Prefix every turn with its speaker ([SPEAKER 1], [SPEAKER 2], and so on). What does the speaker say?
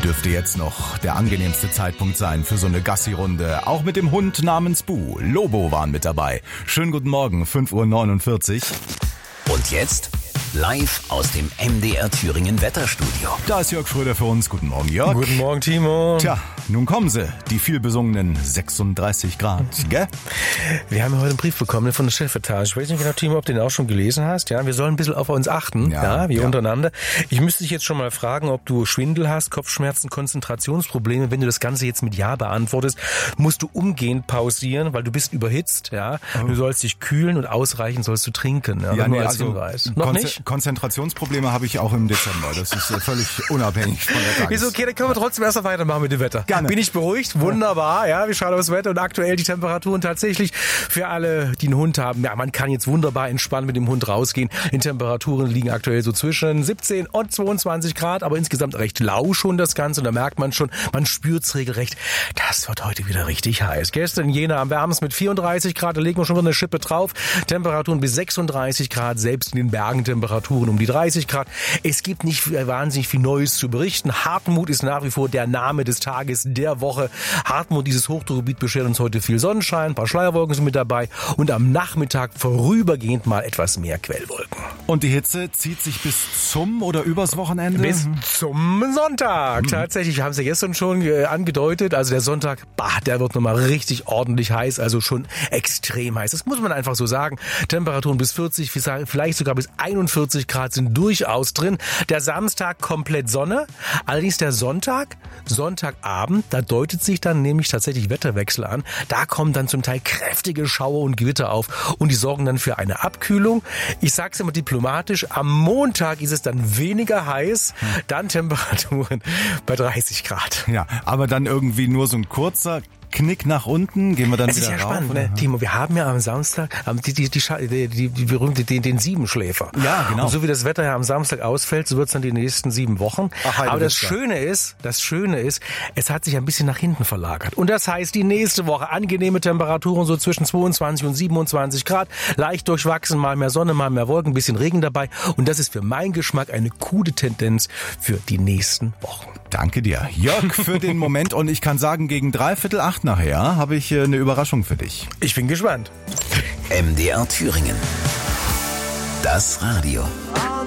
[SPEAKER 1] dürfte jetzt noch der angenehmste Zeitpunkt sein für so eine Gassi-Runde. Auch mit dem Hund namens Bu. Lobo waren mit dabei. Schönen guten Morgen, 5:49 Uhr.
[SPEAKER 2] Und jetzt live aus dem MDR Thüringen Wetterstudio.
[SPEAKER 1] Da ist Jörg Schröder für uns. Guten Morgen, Jörg.
[SPEAKER 3] Guten Morgen, Timo.
[SPEAKER 1] Tja, nun kommen sie, die vielbesungenen 36 Grad, gell?
[SPEAKER 3] Wir haben heute einen Brief bekommen von der Chefetage. Ich weiß nicht genau, Timo, ob du den auch schon gelesen hast. Ja, wir sollen ein bisschen auf uns achten, wir untereinander. Ich müsste dich jetzt schon mal fragen, ob du Schwindel hast, Kopfschmerzen, Konzentrationsprobleme. Wenn du das Ganze jetzt mit Ja beantwortest, musst du umgehend pausieren, weil du bist überhitzt. Ja, Du sollst dich kühlen und ausreichend sollst du trinken. Ja, nur als Hinweis. Noch nicht?
[SPEAKER 1] Konzentrationsprobleme habe ich auch im Dezember. Das ist völlig unabhängig von der Tages.
[SPEAKER 3] Ist okay, dann können wir trotzdem erst mal weitermachen mit dem Wetter.
[SPEAKER 1] Gerne.
[SPEAKER 3] Bin ich beruhigt? Wunderbar. Ja, wir schauen aufs Wetter und aktuell die Temperaturen tatsächlich für alle, die einen Hund haben. Ja, man kann jetzt wunderbar entspannt mit dem Hund rausgehen. Die Temperaturen liegen aktuell so zwischen 17 und 22 Grad, aber insgesamt recht lau schon das Ganze. Und da merkt man schon, man spürt's regelrecht. Das wird heute wieder richtig heiß. Gestern in Jena am wärmsten mit 34 Grad, da legen wir schon wieder eine Schippe drauf. Temperaturen bis 36 Grad, selbst in den Bergen Temperaturen um die 30 Grad. Es gibt nicht wahnsinnig viel Neues zu berichten. Hartmut ist nach wie vor der Name des Tages, der Woche. Hartmut, dieses Hochdruckgebiet, beschert uns heute viel Sonnenschein, ein paar Schleierwolken sind mit dabei und am Nachmittag vorübergehend mal etwas mehr Quellwolken.
[SPEAKER 1] Und die Hitze zieht sich bis zum oder übers Wochenende?
[SPEAKER 3] Bis zum Sonntag. Tatsächlich, wir haben es ja gestern schon angedeutet. Also der Sonntag, der wird nochmal richtig ordentlich heiß, also schon extrem heiß. Das muss man einfach so sagen. Temperaturen bis 40, vielleicht sogar bis 41 Grad sind durchaus drin. Der Samstag komplett Sonne. Allerdings der Sonntagabend, da deutet sich dann nämlich tatsächlich Wetterwechsel an. Da kommen dann zum Teil kräftige Schauer und Gewitter auf und die sorgen dann für eine Abkühlung. Ich sag's immer diplomatisch, am Montag ist es dann weniger heiß, dann Temperaturen bei 30 Grad.
[SPEAKER 1] Ja, aber dann irgendwie nur so ein kurzer Knick nach unten, gehen wir dann wieder rauf.
[SPEAKER 3] Das ist ja spannend, ne? Timo, wir haben ja am Samstag die berühmte, den Siebenschläfer.
[SPEAKER 1] Ja, genau.
[SPEAKER 3] Und so wie das Wetter ja am Samstag ausfällt, so wird's dann die nächsten 7 Wochen. Aber das Schöne ist, es hat sich ein bisschen nach hinten verlagert. Und das heißt, die nächste Woche angenehme Temperaturen so zwischen 22 und 27 Grad, leicht durchwachsen, mal mehr Sonne, mal mehr Wolken, ein bisschen Regen dabei. Und das ist für meinen Geschmack eine gute Tendenz für die nächsten Wochen.
[SPEAKER 1] Danke dir, Jörg, für den Moment. Und ich kann sagen, gegen 7:45 nachher habe ich eine Überraschung für dich.
[SPEAKER 3] Ich bin gespannt.
[SPEAKER 2] MDR Thüringen. Das Radio.